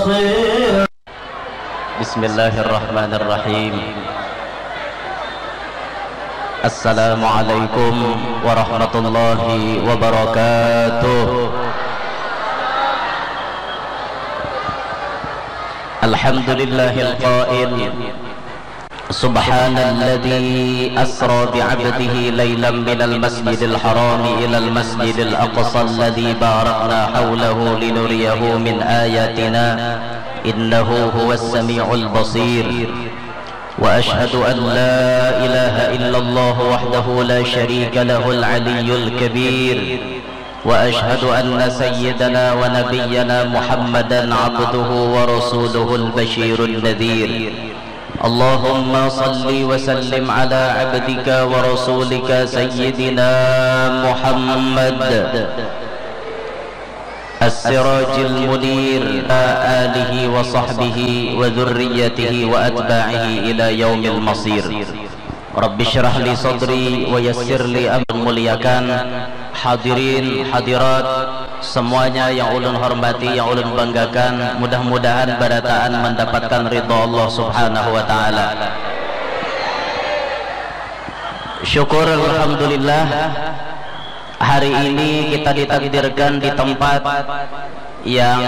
بصير. بسم الله الرحمن الرحيم. السلام عليكم ورحمة الله وبركاته. الحمد لله القائل سبحان الذي أسرى بعبده ليلا من المسجد الحرام إلى المسجد الأقصى الذي باركنا حوله لنريه من آياتنا إنه هو السميع البصير. وأشهد أن لا إله إلا الله وحده لا شريك له العلي الكبير. وأشهد أن سيدنا ونبينا محمدا عبده ورسوله البشير النذير. اللهم صل وسلم على عبدك ورسولك سيدنا محمد السراج المنير آله وصحبه وذريته وأتباعه إلى يوم المصير. رب اشرح لي صدري ويسر لي أمري. Muliakan hadirin hadirat semuanya yang ulun hormati, yang ulun banggakan, mudah-mudahan barataan mendapatkan ridha Allah Subhanahu wa taala. Syukur alhamdulillah, hari ini kita ditakdirkan di tempat yang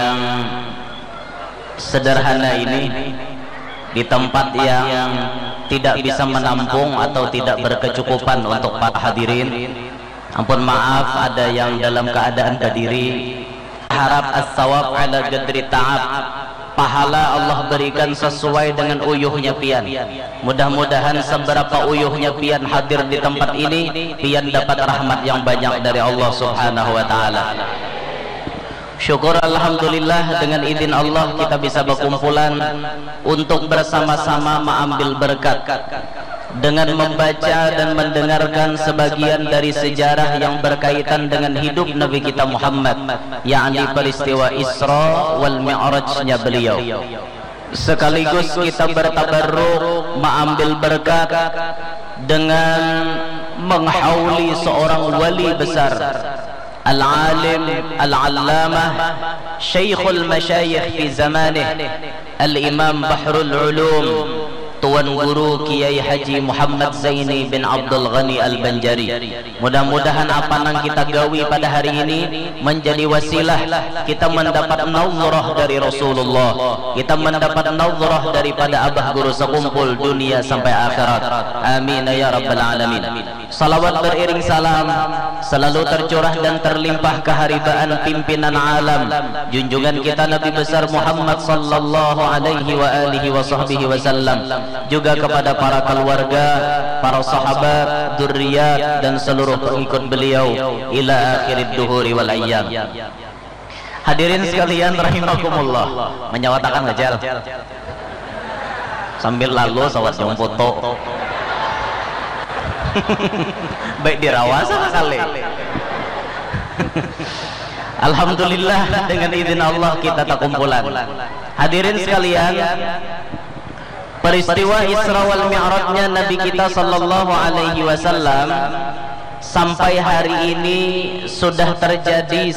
sederhana ini, di tempat yang tidak bisa menampung atau tidak berkecukupan untuk para hadirin. Ampun maaf ada yang dalam keadaan berdiri. Harap as-sawab ala qadri ta'ab, pahala Allah berikan sesuai dengan uyuhnya pian. Mudah-mudahan seberapa uyuhnya pian hadir di tempat ini, pian dapat rahmat yang banyak dari Allah Subhanahu wa taala. Syukur alhamdulillah, dengan izin Allah kita bisa berkumpulan untuk bersama-sama mengambil berkat dengan membaca dan mendengarkan sebagian dari sejarah yang berkaitan dengan hidup Nabi kita Muhammad, yakni peristiwa Isra wal Mi'rajnya beliau. Sekaligus kita bertabarruk mengambil berkat dengan menghauli seorang wali besar, al-alim al-allamah syekhul masyayikh fi zamanih, al-imam Bahrul Ulum, Tuan Guru Kiai Haji Muhammad Zaini bin Abdul Ghani Al-Banjari. Mudah-mudahan apa yang kita gawi pada hari ini menjadi wasilah kita mendapat nazarah dari Rasulullah, kita mendapat nazarah daripada abah guru sekumpul dunia sampai akhirat. Amin ya rabbal alamin. Salawat beriring salam selalu tercurah dan terlimpah keharibaan pimpinan alam, junjungan kita Nabi besar Muhammad sallallahu alaihi wa alihi wa sahbihi wasallam, juga kepada para keluarga, para sahabat, dzurriyyat dan seluruh pengikut beliau ila akhirid duhuri wal ayyam. Hadirin sekalian rahimakumullah, menyawatakan ngajal sambil lalu sawat yang foto. Baik dirawasa kali. Alhamdulillah, dengan izin Allah kita tak kumpulan. Hadirin sekalian, peristiwa Isra wal Mi'rajnya Nabi kita sallallahu alaihi wasallam sampai hari ini sudah terjadi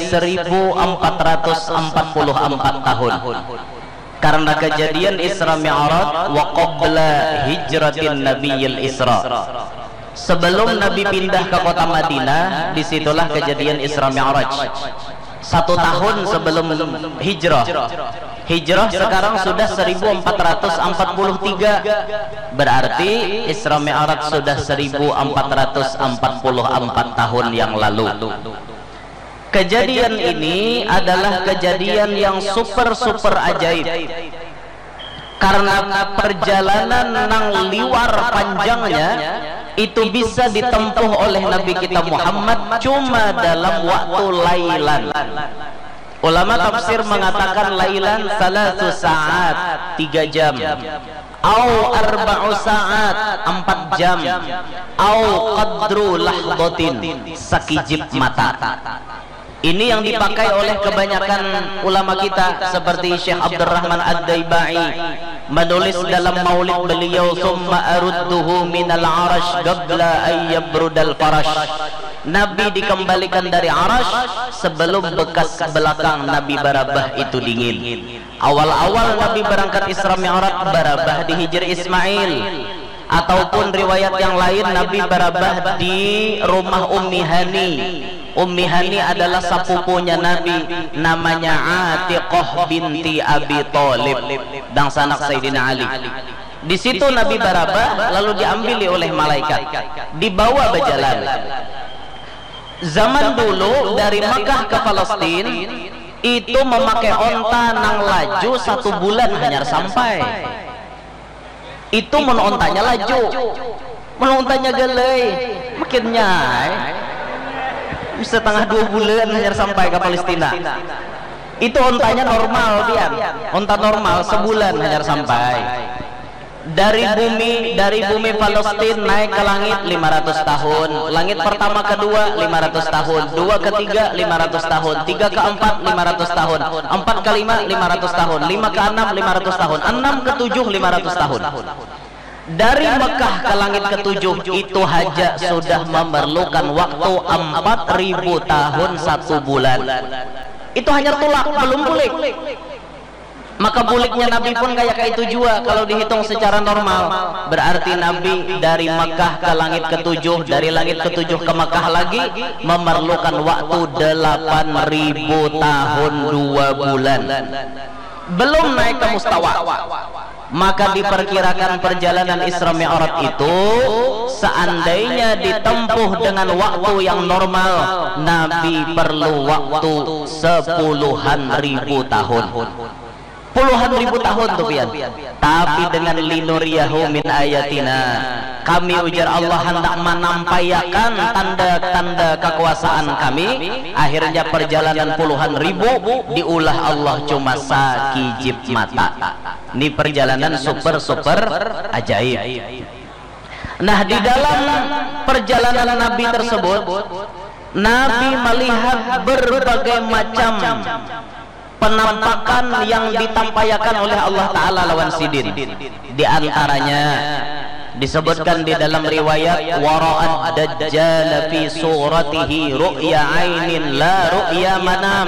1444 tahun. Karena kejadian Isra Mi'raj wa qabla hijratin Nabiyil Isra. Sebelum Nabi pindah ke kota Madinah, disitulah kejadian Isra Mi'raj. 1 tahun sebelum hijrah. Hijrah sekarang sudah 1443, berarti Isra Mi'raj sudah 1444 tahun yang lalu. Kejadian ini adalah kejadian yang super ajaib, karena perjalanan nang liwar panjangnya itu bisa ditempuh oleh Nabi kita Muhammad cuma dalam waktu lailan. Ulama tafsir mengatakan lailan 3 saat, 3 jam, au 4 saat, 4 jam, au qadru lahdatin, sakijib mata. Ini yang dipakai oleh kebanyakan ulama kita seperti Syekh Abdurrahman Ad-Daibai menulis dalam maulid beliau, summa arudduhu minal arash qabla ayyabrudal farash. Nabi dikembalikan dari arash sebelum bekas belakang Nabi Barabah itu dingin. Awal-awal Nabi berangkat Isra Mi'raj barabah di Hijr Ismail, ataupun riwayat yang lain Nabi barabah di rumah Ummi Hani. Ummi Hani adalah sepupunya Nabi, namanya Atiqah binti Abi Thalib, bangsa anak Sayyidina Ali. Di situ Nabi barabah, lalu diambil oleh malaikat, dibawa berjalan. Zaman dulu dari Makkah ke Palestina itu memakai onta nang laju 1 bulan hanya sampai. Itu menontanya laju, menontanya gelai, makinnya setengah 2 bulan hanya sampai ke Palestina. Itu ontanya normal, dia onta normal sebulan hanya sampai. Dari bumi Palestina naik ke langit 500 tahun. Langit pertama kedua 500 tahun, dua ketiga 500 tahun, tiga keempat 500 tahun, 4 ke 5 500 tahun, 5 ke 6 500 tahun, 6 ke 7 500 tahun. Dari Mekah ke langit ke-7 itu haja sudah memerlukan waktu 4.000 tahun 1 bulan. Itu hanya tulak, belum bulik. Maka buliknya Nabi pun kayak itu juga kalau dihitung secara normal. Berarti Nabi dari Mekah ke langit ke-7, dari langit ke-7 ke Mekah lagi memerlukan waktu 8.000 tahun 2 bulan. Belum naik ke Mustawa. Maka diperkirakan perjalanan Isra Mi'raj itu seandainya ditempuh dengan waktu yang normal, Nabi perlu waktu 10.000 tahun. Puluhan ribu tahun tuh pian. Tapi dengan linuriyahu min ayatina, kami ujar Allah hendak menampayakan tanda-tanda kekuasaan kami. Akhirnya perjalanan puluhan ribu diulah Allah cuma sakijib mata. Ini perjalanan super ajaib. Nah, di dalam perjalanan Nabi tersebut, Nabi melihat berbagai macam penampakan yang ditampakkan oleh Allah Ta'ala lawan sidin. Di antaranya disebutkan di dalam riwayat wara'ad dajjal fi suratihi ru'ya ainin la ru'ya manam.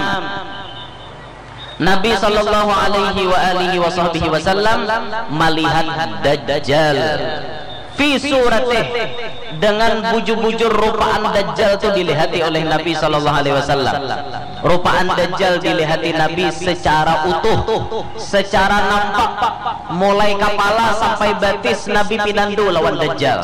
Nabi sallallahu alaihi wa alihi wasallam melihat dajjal fi suratih, dengan bujur-bujur rupaan dajjal itu dilihati oleh Nabi sallallahu alaihi wasallam. Rupaan dajjal dilihati Nabi secara utuh, secara nampak, mulai kepala sampai batis Nabi pinandu lawan dajjal.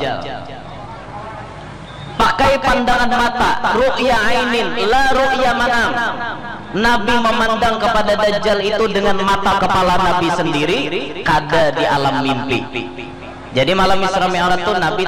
Pakai pandangan mata, ru'ya ainin la ru'ya manam. Nabi memandang kepada dajjal itu dengan mata kepala Nabi sendiri, kada di alam mimpi. Jadi malam Isra Mi'raj itu Nabi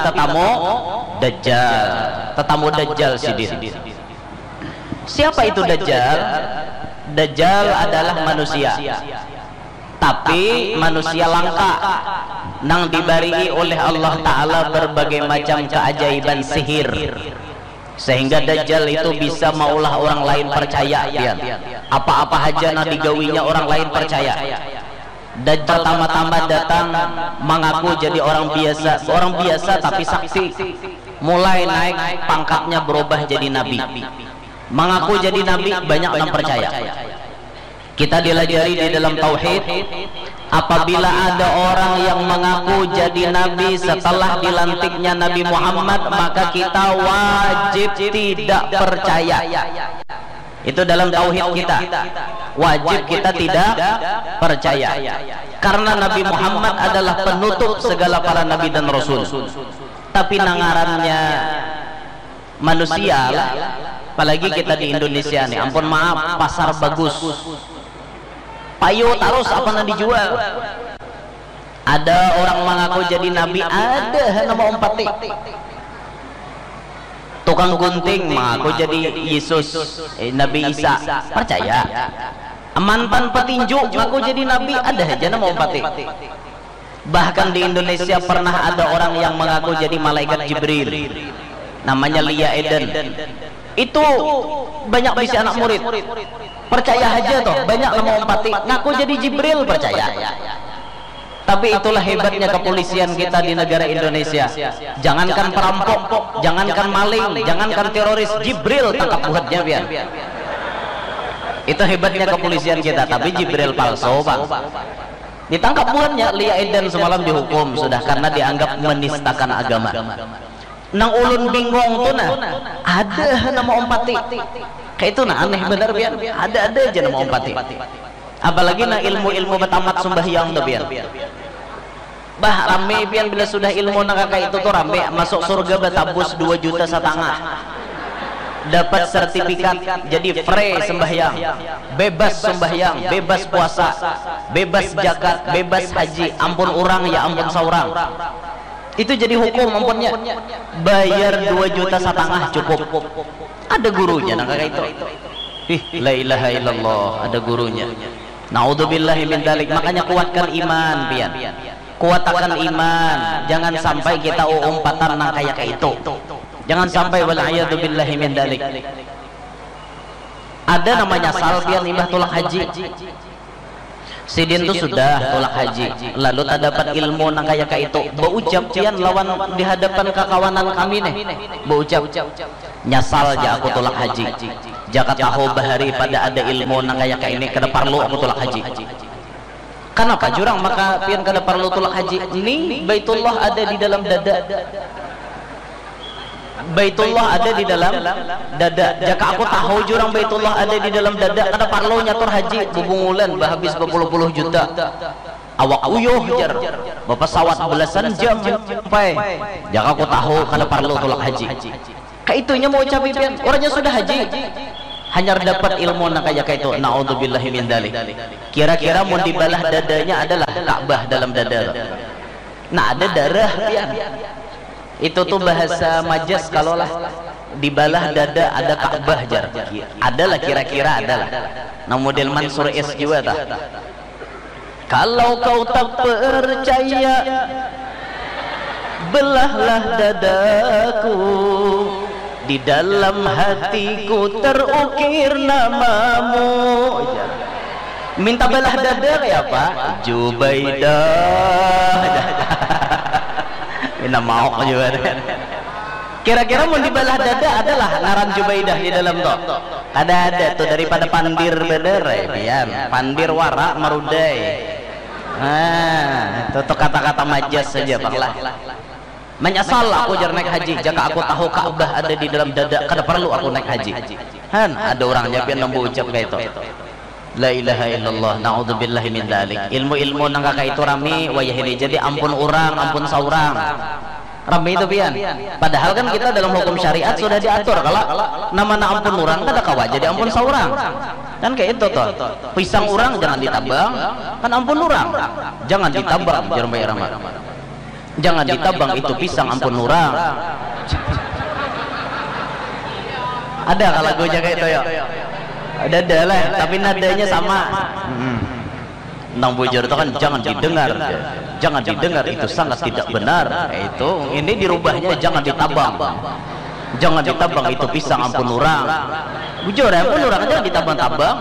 tetamu Dajjal sidin. Siapa itu Dajjal? Dajjal adalah manusia, tapi manusia langka nang diberi oleh Allah Ta'ala berbagai macam keajaiban sihir, sehingga Dajjal itu bisa maulah orang lain percaya. Apa-apa aja nang digawinya orang lain percaya. Dajjal pertama-tama datang mengaku jadi orang biasa tapi sakti. Mulai naik pangkatnya berubah jadi nabi. Mengaku jadi nabi, banyak orang percaya. Kita dilajari di dalam tauhid, apabila ada orang yang mengaku jadi nabi setelah dilantiknya Nabi Muhammad, maka kita wajib tidak percaya. Itu dalam tauhid kita, wajib kita tidak percaya, karena Nabi Muhammad adalah penutup segala para nabi dan rasul. Tapi nangarannya manusia, apalagi kita di Indonesia nih, ampun maaf, pasar bagus, payu terus apa yang dijual. Ada orang mengaku jadi nabi, ada nama ompati. Tukang gunting mengaku jadi Yesus, Nabi Isa, percaya. Mantan petinju mengaku jadi nabi, ada aja nama ompati. Bahkan di Indonesia pernah ada orang yang mengaku jadi malaikat Jibril, namanya Lia Eden. Itu banyak bisa anak murid percaya aja toh, banyak nama ompati ngaku jadi Jibril, percaya. Tapi itulah hebatnya kepolisian kita di negara Indonesia. Jangankan perampok, jangankan maling, jangankan teroris, Jibril tangkap buatnya biar. Itu hebatnya kepolisian kita. Tapi Jibril palsu, Bang. Ditangkap bulannya, Lia Edan semalam dihukum sudah karena dianggap menistakan agama. Nang ulun bingung tuh nah, ada nama Om Pati. Kayak itu nah aneh bener Bian. Ada aja nama Om Pati. Apalagi nah ilmu-ilmu betamat sembahyang tuh Bian. Bah rame Bian bila sudah ilmu nah kayak itu tuh rame, masuk surga betabus 2,5 juta. Dapat sertifikat jadi free sembahyang, bebas sembahyang, bebas puasa, bebas zakat, bebas haji, ampun orang ya ampun saurang. Itu jadi hukum ampunnya. Bayar 2,5 juta cukup. Ada gurunya nah kayak itu. La ilaha illallah, ada gurunya. Naudzubillahi min dzalik. Makanya kuatkan iman pian. Kuatkan iman. Jangan sampai kita umpatan nang kayak itu. Jangan sampai wal'iyadu billahi min dalik. Ada namanya salpian imbah tolak haji. Sidin itu sudah tolak haji, lalu tak dapat ilmu nang kayak itu. Beucap pian lawan di hadapan kekawanan kami nih. Beucap nyasal aja aku tolak haji. Jaka tahu bahari pada ada ilmu nang kayak ini kada perlu aku tolak haji. Kenapa jurang maka pian kada perlu tolak haji? Ini Baitullah ada di dalam dada. Baitullah ada di dalam dada. Jika aku tahu jurang Baitullah ada di dalam dada, kada perlu nyatur haji bubungulan habis berpuluh-puluh juta. Awak uyuh jar pesawat belasan jam sampai. Jika aku tahu kada perlu tolak haji. Kayak itunya mau ucap pian, orangnya sudah haji. Hanya dapat ilmu nak kayak itu. Naudzubillahi min dzalik. Kira-kira mau dibalah dadanya adalah Ka'bah dalam dada. Nah, ada darah pian. Itu tuh bahasa majas kalaulah dibalah dada ada Ka'bah jar. Adalah kira-kira adalah. Nah model Mansur S juga tak. Kalau kau tak percaya, belahlah dadaku. Di dalam hatiku terukir namamu. Minta belah dada kayak apa? Jubaidah. Ini mau juga. Kira-kira mau dibalah dada adalah ngaran Jubaidah di dalam tuh. Ada tuh daripada pandir bener ya, pandir warak marudai. Itu tuh kata-kata majas saja paklah. Menyesal aku jar naik haji jika aku tahu Ka'bah ada di dalam dada, kada perlu aku naik haji. Ada orangnya pian nembu ucap kayak itu. La ilaha illallah, naudzubillahi min dzalik. Ilmu-ilmu nang kakak itu rami wayah ini jadi ampun orang, ampun saurang. Rami itu pian. Padahal kan kita dalam hukum syariat sudah diatur kalau nama ampun orang kada kawa jadi ampun saurang. Kan kayak itu toh. Pisang orang jangan ditabang, kan ampun orang. Jangan ditabang jar bayar ramah. Jangan ditabang itu pisang ampun orang. Ada kalau gue jaga itu ya. Ada lah, tapi nadanya sama. Nang bujur itu kan jangan didengar, jangan didengar itu sangat tidak benar. Itu ini dirubahnya jangan ditabang, jangan ditabang itu pisang ampun orang. Bujur ampun orang jangan ditabang-tabang.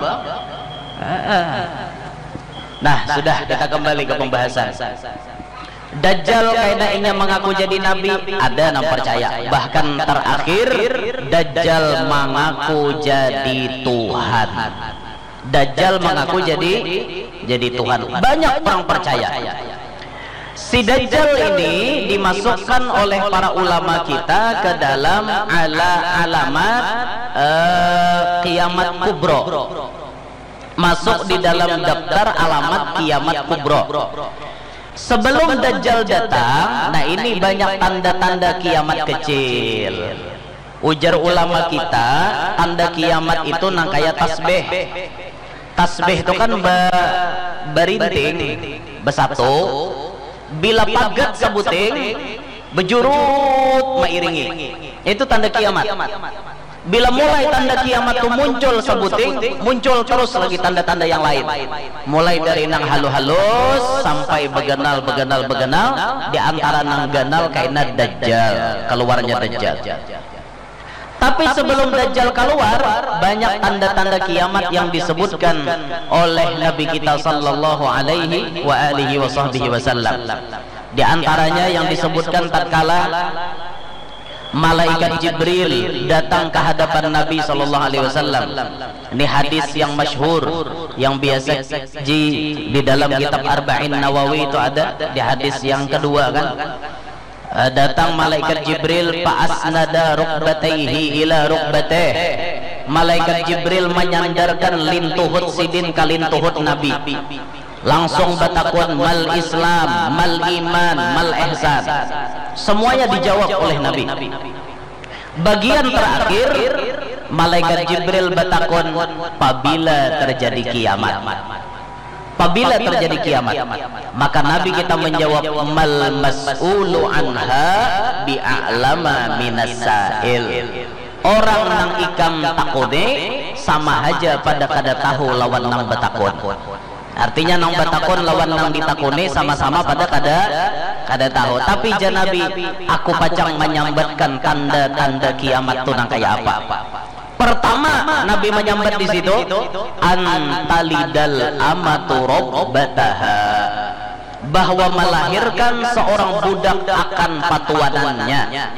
Nah sudah kita kembali ke pembahasan. Dajjal kayaknya mengaku jadi nabi, ada yang percaya. Bahkan terakhir Dajjal mengaku jadi Tuhan. Dajjal mengaku jadi Tuhan. Banyak orang percaya. Si Dajjal ini dimasukkan oleh para ulama kita ke dalam alamat kiamat kubro. Masuk di dalam daftar alamat kiamat kubro. Sebelum Dajjal datang, nah ini banyak tanda-tanda kiamat kecil. Ujar ulama kita, tanda kiamat itu nang kayak tasbih. Tasbih itu kan berinting, besatu. Bila pagat sebuting, bejurut mairingi. Itu tanda kiamat. Bila mulai tanda kiamat itu muncul sebuting, muncul terus lagi tanda-tanda yang lain. Mulai dari nang halus-halus sampai begenal, di antara nang ganal kaina Dajjal, keluarnya Dajjal. Tapi sebelum Dajjal keluar, banyak tanda-tanda kiamat yang disebutkan oleh Nabi kita sallallahu alaihi wa alihi wasallam. Di antaranya yang disebutkan tatkala malaikat Jibril datang ke hadapan Nabi sallallahu alaihi wasallam. Ini hadis yang masyhur yang biasa di dalam kitab Arba'in Nawawi itu ada di hadis yang kedua kan. Datang malaikat Jibril fa'asnada rukbatayhi ila rukbatih. Malaikat Jibril menyandarkan lintuhut sidin ka lintuhut Nabi. Langsung batakun mal Islam, mal iman, mal ihsan. Semuanya dijawab oleh Nabi. Bagian terakhir malaikat Jibril batakun apabila terjadi kiamat. Apabila terjadi kiamat, maka Nabi kita menjawab mal mas'ulu anha bi'a'lama minas sa'il. Orang nang ikam takune sama aja pada kada tahu lawan nang batakun. Artinya nang batakun lawan nang ditakune sama-sama pada kada tahu. Tapi Nabi, aku pacang menyambatkan tanda-tanda kiamat tuh nang kayak apa. Pertama Nabi menyambat di situ antalidal amatu rabbataha, bahwa melahirkan seorang budak akan patuanannya.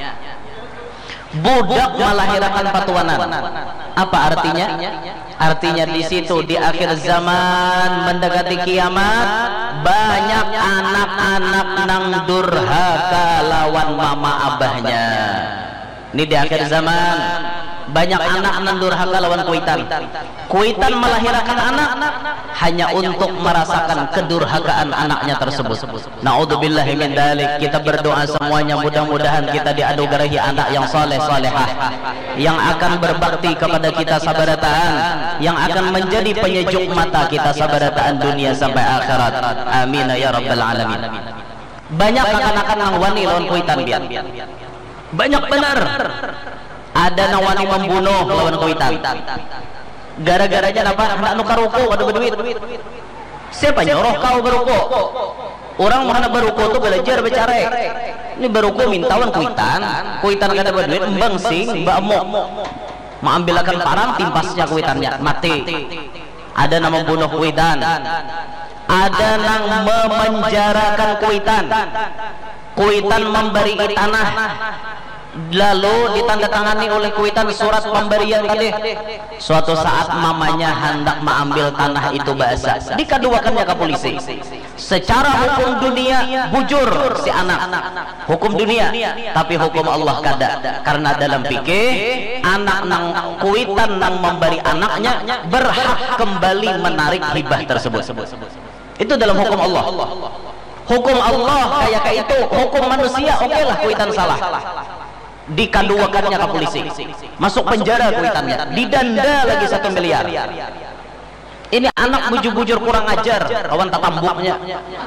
Budak melahirkan patuanan. Apa artinya? Artinya di situ di akhir zaman mendekati kiamat banyak anak-anak nang durhaka lawan mama abahnya. Ini di akhir zaman banyak anak nang durhaka lawan kuitan. Kuitan melahirkan anak hanya untuk merasakan kedurhakaan anaknya tersebut. Naudzubillahi min dzalik. Kita berdoa semuanya mudah-mudahan kita dianugerahi anak yang saleh salehah, yang akan berbakti kepada kita sabarataan, yang akan menjadi penyejuk mata kita sabarataan dunia sampai akhirat. Amin ya rabbal alamin. Banyak anak-anak nang wani lawan kuitan biar. Banyak benar. Ada nang wani membunuh lawan kuitan. Gara-garanya apa? Nak nukar ruko ada berduit. Siapa nyuruh kau beruko? Orang mana beruko tuh belajar bicara. Ini beruko mintawan kuitan. Kuitan kada berduit, embang sing, mbak mo. Mengambilkan parang timpasnya kuitannya mati. Ada nang membunuh kuitan. Ada nang memenjarakan kuitan. Kuitan memberi tanah, lalu ditandatangani oleh kuitan surat pemberian tadi. Suatu saat mamanya hendak mengambil tanah itu bahasa, dikaduakannya ke polisi. Secara hukum dunia bujur si anak, hukum dunia, tapi hukum Allah kada. Karena dalam fikih anak nang kuitan nang memberi anaknya berhak kembali menarik hibah tersebut. Itu dalam hukum Allah. Hukum Allah kayak itu, hukum manusia oke lah kuitan salah. Dikaduakannya ke polisi, masuk penjara kuitannya, didenda lagi 1 miliar. Ini anak bujur-bujur kurang ajar, kawan tak tambuknya.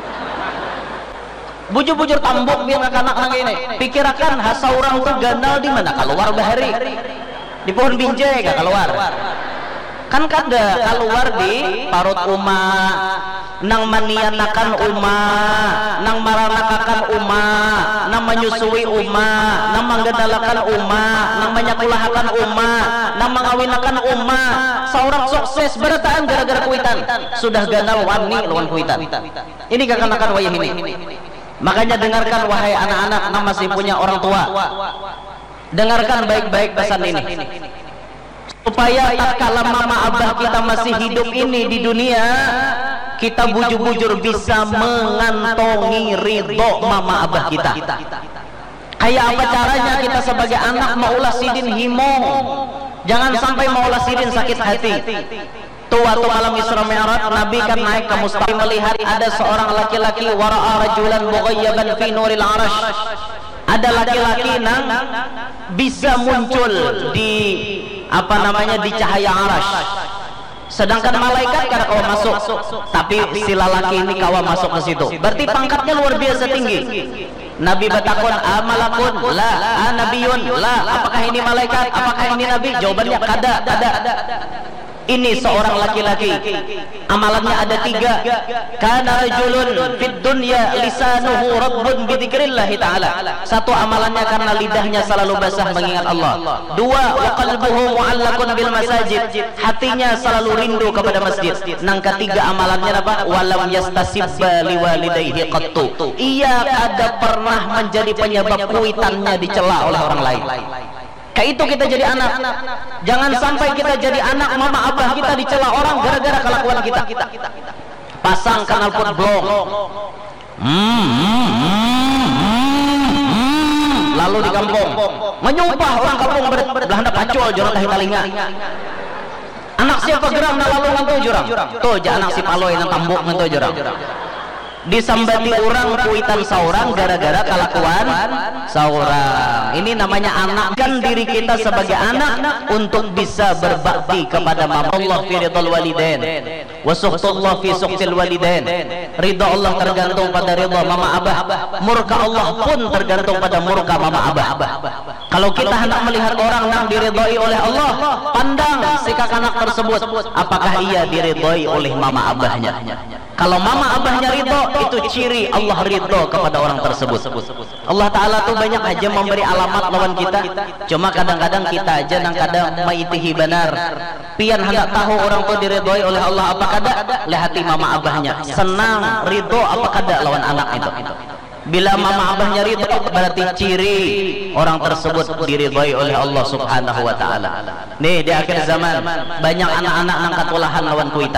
Bujur-bujur tambuk dia anak nang ini. Pikirakan hasa orang tuh ganal di mana? Keluar bahari. Di pohon binjai gak keluar. Kan kada keluar di parut umah, nang manianakan umah, nang maranakakan umah, nang menyusui umah, nang manggadalakan umah, nang menyakulahakan umah, nang mengawinakan umah. Seorang sukses berataan gara-gara kuitan. Sudah ganal wani lawan kuitan. Ini kekanakan wayah ini. Makanya dengarkan wahai anak-anak yang masih punya orang tua. Dengarkan baik-baik pesan ini. Supaya tatkala mama abah kita masih hidup ini di dunia, kita bujur-bujur bisa mengantongi ridho mama abah kita. Kayak apa caranya kita sebagai anak maulah sidin himo. Jangan sampai maulah sidin sakit hati. Waktu malam Isra Mi'raj Nabi kan naik ke Mustafa, melihat ada seorang laki-laki wara'a rajulan mughayyaban fi nuril arash. Ada laki-laki nang bisa muncul di di cahaya arash. Sedangkan malaikat kada kawa masuk, tapi si lelaki ini kawa masuk ke situ. Berarti pangkatnya luar biasa tinggi. Nabi bertakun, amalakun la, nabiyun la. Apakah ini malaikat? Apakah ini nabi? Jawabannya kada. Ini seorang laki-laki, amalannya ada 3. Kana rajulun fid dunya lisanuhu rabbun bi dzikrillah ta'ala. 1, amalannya karena lidahnya selalu basah mengingat Allah. 2, wa qalbuhu mu'allaqun bil masajid, hatinya selalu rindu kepada masjid. Nang ketiga amalannya apa? Walam yastasibba liwalidayhi qattu, ia ada pernah menjadi penyebab kuitannya dicela oleh orang lain. Kayak itu kita jadi anak. Jangan sampai kita jadi anak mama abah kita dicela orang gara-gara kelakuan kita. Pasang knalpot blong, lalu di kampung menyumpah orang kampung Belanda pacul jorong tahi talinga. Anak siapa geram na lalu ngantu jurang. Tuh anak si paloy nang tambuk ngantu jurang. Disambati orang kuitan saurang gara-gara kelakuan saurang. Ini namanya anakkan diri kita sebagai anak untuk bisa berbakti kepada mama. Allah fi ridhal walidain wa suhtullah fi suhtil walidain. Ridha Allah tergantung pada ridha mama abah, murka Allah pun tergantung pada murka mama abah. Kalau kita hendak melihat orang yang diridhai oleh Allah, pandang sikap anak tersebut apakah ia diridhai oleh mama abahnya. Kalau mama abahnya ridho, itu ciri Allah ridho kepada orang tersebut. Allah Ta'ala tuh banyak aja memberi alamat lawan kita. Cuma kadang-kadang kita aja nang kadang maitihi benar. Pian hendak tahu orang tuh diridhoi oleh Allah apa kada? Lihat hati mama abahnya senang ridho apa kada lawan anak itu. Bila mama abahnya ridho, berarti ciri orang tersebut diridhoi oleh Allah Subhanahu wa Ta'ala. Nih di akhir zaman banyak anak-anak nang katulahan lawan kuita.